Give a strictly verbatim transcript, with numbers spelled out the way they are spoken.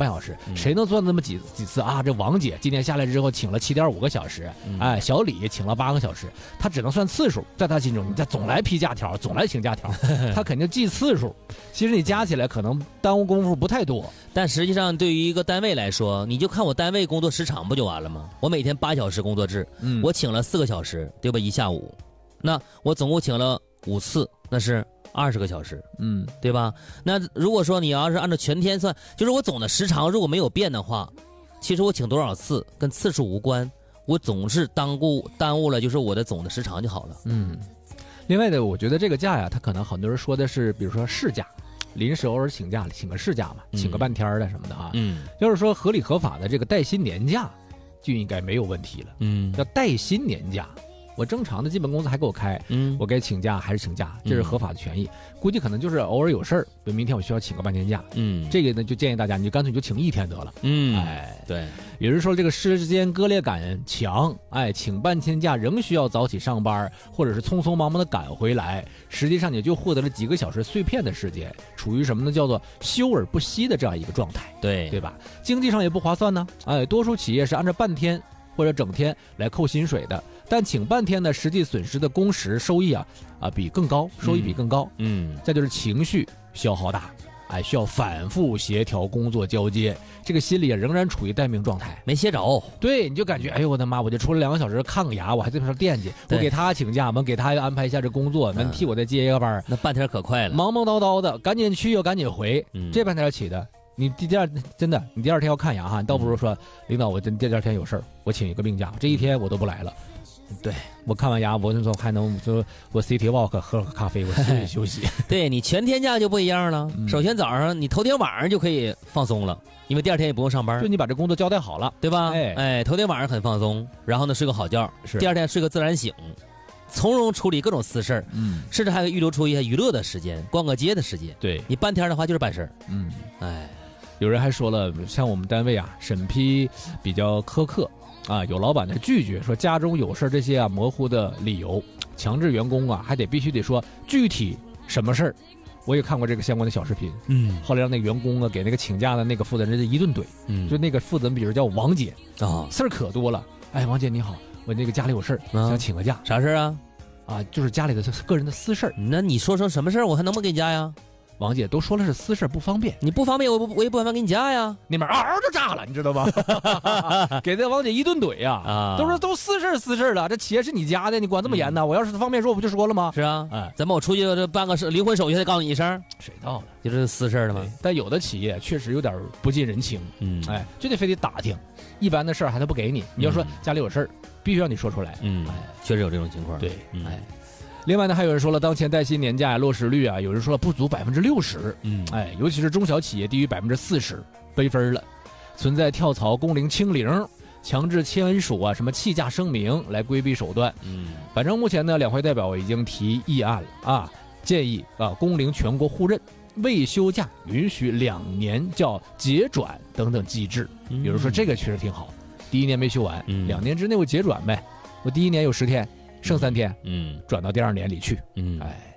半小时，嗯、谁能做那么几几次啊？这王姐今年下来之后请了七点五个小时，嗯、哎，小李请了八个小时，他只能算次数，在他心中，你再总来批假条，总来请假条，他肯定记次数。其实你加起来可能耽误功夫不太多， 但实际上对于一个单位来说，你就看我单位工作时长不就完了吗？我每天八小时工作制，嗯、我请了四个小时，对吧？一下午，那我总共请了五次，那是二十个小时，嗯，对吧？那如果说你要是按照全天算，就是我总的时长如果没有变的话，其实我请多少次跟次数无关，我总是耽误耽误了，就是我的总的时长就好了。 嗯，另外的，我觉得这个假呀，他可能很多人说的是，比如说事假，临时偶尔请假，请个事假嘛，请个半天的什么的啊。嗯，要是说合理合法的这个带薪年假，就应该没有问题了。嗯，叫带薪年假。我正常的基本工资还给我开，嗯，我该请假还是请假，这是合法的权益。嗯、估计可能就是偶尔有事儿，比如明天我需要请个半天假，嗯，这个呢就建议大家，你就干脆就请一天得了， 嗯，哎，对。 有人说这个时间割裂感强，哎，请半天假仍需要早起上班，或者是匆匆忙忙的赶回来，实际上也就获得了几个小时碎片的时间，处于什么呢？叫做休而不息的这样一个状态， 对， 对吧？经济上也不划算呢，哎，多数企业是按照半天或者整天来扣薪水的。但请半天呢，实际损失的工时收益啊啊比更高，收益比更高。嗯，再就是情绪消耗大，哎，需要反复协调工作交接，这个心里也仍然处于待命状态， 没歇着。 对，你就感觉哎呦我的妈，我就出了两个小时看个牙，我还在那边惦记，我给他请假，我给他安排一下这工作，能替我再接一个班、嗯， 那半天可快了， 忙忙叨叨的，赶紧去又赶紧回，嗯、这半天起的。你第二真的，你第二天要看牙哈，你倒不如说、嗯、领导，我真第二天有事儿，我请一个病假，这一天我都不来了。 对， 我看完牙，我就说还能说我 City Walk 喝个咖啡，我休息休息。 对，你全天假就不一样了。嗯、首先早上你头天晚上就可以放松了，因为第二天也不用上班。 就你把这工作交代好了， 对吧？哎哎，头天晚上很放松，然后呢睡个好觉，是第二天睡个自然醒，从容处理各种私事儿。嗯，甚至还可以预留出一些娱乐的时间，逛个街的时间。 对， 你半天的话就是办事儿。 嗯，哎，有人还说了，像我们单位啊，审批比较苛刻。啊，有老板呢拒绝说家中有事这些啊模糊的理由，强制员工啊还得必须得说具体什么事儿。我也看过这个相关的小视频，嗯，后来让那个员工啊给那个请假的那个负责人一顿怼，嗯，就那个负责人比如叫王姐啊，事儿可多了，哎，王姐你好，我那个家里有事儿、啊、想请个假， 啥事儿啊？ 啊，就是家里的个人的私事儿。 那你说说什么事儿，我还能不能给你加呀？ 王姐都说了是私事不方便， 你不方便我不我也不方便给你加呀， 那边嗷就炸了，你知道吧？给这王姐一顿怼呀、啊！啊，都说都私事私事了，这企业是你家的，你管这么严呢、嗯？我要是方便说，我不就说了吗？ 是啊，哎，咱们我出去这办个离婚手续，再告诉你一声， 谁到了？ 就是私事了吗？ 但有的企业确实有点不近人情，嗯，哎，就得非得打听，一般的事儿还他不给你。你要说家里有事儿，必须让你说出来。 嗯，哎，确实有这种情况。 对，嗯、哎。另外呢，还有人说了，当前带薪年假落实率啊，有人说了不足百分之六十，嗯，哎，尤其是中小企业低于百分之四十，背分了，存在跳槽、工龄清零、强制签署啊什么弃假声明来规避手段，嗯，反正目前呢，两会代表已经提议案了啊，建议啊工龄全国互认，未休假允许两年叫结转等等机制，比如说这个确实挺好，第一年没休完，嗯、两年之内我结转呗，我第一年有十天。剩三天，嗯，转到第二年里去，嗯，哎。